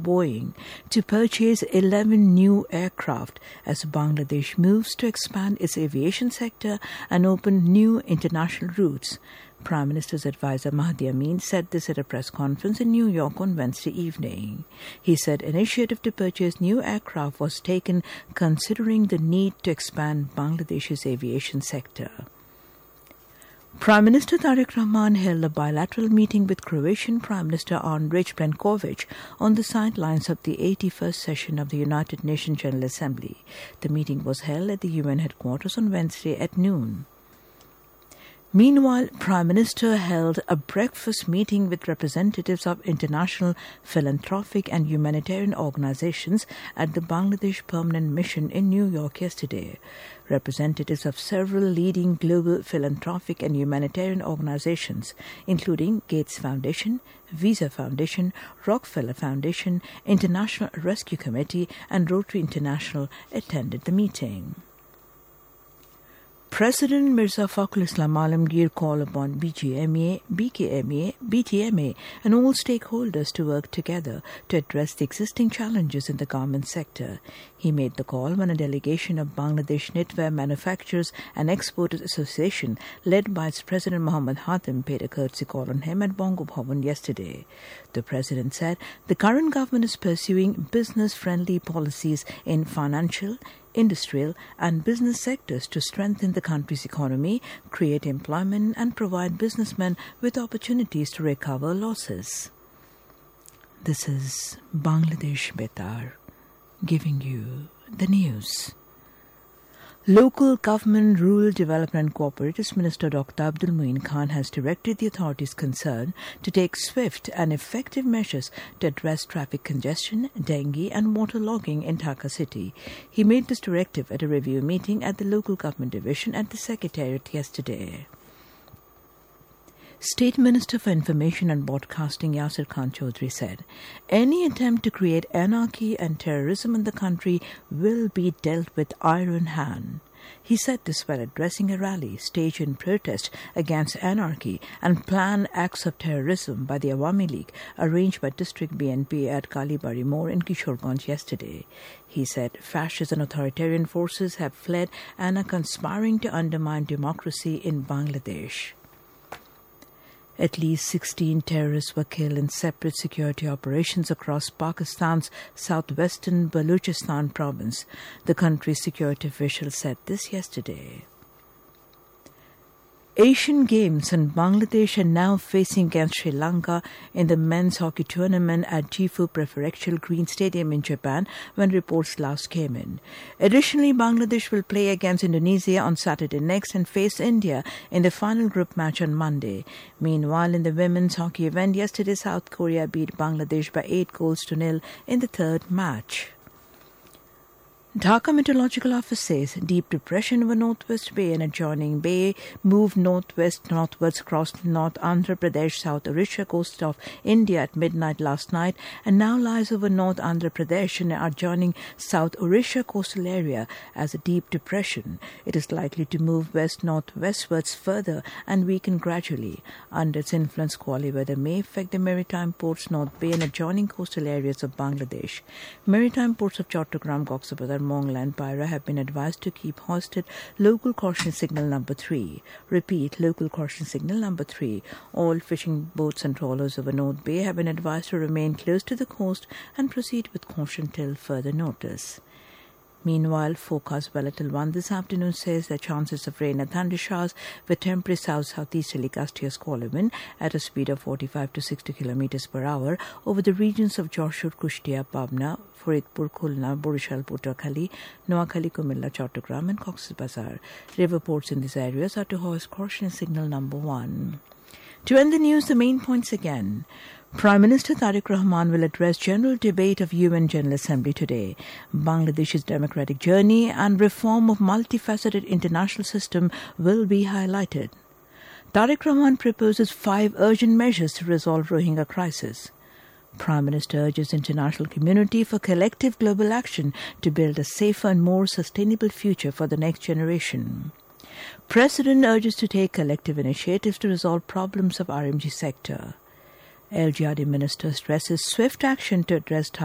Boeing to purchase 11 new aircraft as Bangladesh moves to expand its aviation sector and open new international routes. Prime Minister's advisor Mahdi Amin said this at a press conference in New York on Wednesday evening. He said initiative to purchase new aircraft was taken considering the need to expand Bangladesh's aviation sector. Prime Minister Tariq Rahman held a bilateral meeting with Croatian Prime Minister Andrej Plenković on the sidelines of the 81st session of the United Nations General Assembly. The meeting was held at the UN headquarters on Wednesday at noon. Meanwhile, Prime Minister held a breakfast meeting with representatives of international philanthropic and humanitarian organizations at the Bangladesh Permanent Mission in New York yesterday. Representatives of several leading global philanthropic and humanitarian organizations, including Gates Foundation, Visa Foundation, Rockefeller Foundation, International Rescue Committee, and Rotary International, attended the meeting. President Mirza Fakhrul Islam Alamgir called upon BGMA, BKMA, BTMA and all stakeholders to work together to address the existing challenges in the garment sector. He made the call when a delegation of Bangladesh Knitwear Manufacturers and Exporters Association, led by its President Mohammad Hatem, paid a courtesy call on him at Bongo Bhavan yesterday. The President said the current government is pursuing business-friendly policies in financial, industrial and business sectors to strengthen the country's economy, create employment and provide businessmen with opportunities to recover losses. This is Bangladesh Betar giving you the news. Local Government, Rural Development and Cooperatives Minister Dr. Abdul Muin Khan has directed the authorities concerned to take swift and effective measures to address traffic congestion, dengue and waterlogging in Dhaka city. He made this directive at a review meeting at the Local Government Division at the Secretariat yesterday. State Minister for Information and Broadcasting Yasir Khan Chaudhry said, any attempt to create anarchy and terrorism in the country will be dealt with iron hand. He said this while addressing a rally staged in protest against anarchy and planned acts of terrorism by the Awami League arranged by District BNP at Kalibari More in Kishoreganj yesterday. He said fascist and authoritarian forces have fled and are conspiring to undermine democracy in Bangladesh. At least 16 terrorists were killed in separate security operations across Pakistan's southwestern Balochistan province. The country's security officials said this yesterday. Asian Games and Bangladesh are now facing against Sri Lanka in the men's hockey tournament at Gifu Prefectural Green Stadium in Japan when reports last came in. Additionally, Bangladesh will play against Indonesia on Saturday next and face India in the final group match on Monday. Meanwhile, in the women's hockey event yesterday, South Korea beat Bangladesh by 8-0 in the third match. Dhaka Meteorological Office says deep depression over Northwest Bay and adjoining bay moved northwards across North Andhra Pradesh, South Orissa coast of India at midnight last night and now lies over North Andhra Pradesh and adjoining South Orissa coastal area as a deep depression. It is likely to move west-northwestwards further and weaken gradually. Under its influence, squally weather may affect the maritime ports, North Bay and adjoining coastal areas of Bangladesh. Maritime ports of Chattogram, Coxbazar, Mongla and Paira have been advised to keep hoisted local caution signal number 3. Repeat, local caution signal number 3. All fishing boats and trawlers over North Bay have been advised to remain close to the coast and proceed with caution till further notice. Meanwhile, forecast volatile 1 this afternoon says that chances of rain and thunder showers with temporary south-southeasterly gusty squally wind at a speed of 45 to 60 km per hour over the regions of Jorshur, Kushtia, Pabna, Faridpur, Khulna, Borishal, Putakaali, Noakhali, Kumilla, Chattogram and Cox's Bazar. River ports in these areas are to hoist caution signal number 1. To end the news, the main points again. Prime Minister Tariq Rahman will address general debate of UN General Assembly today. Bangladesh's democratic journey and reform of multifaceted international system will be highlighted. Tariq Rahman proposes 5 urgent measures to resolve Rohingya crisis. Prime Minister urges international community for collective global action to build a safer and more sustainable future for the next generation. President urges to take collective initiatives to resolve problems of RMG sector. LGRD Minister stresses swift action to address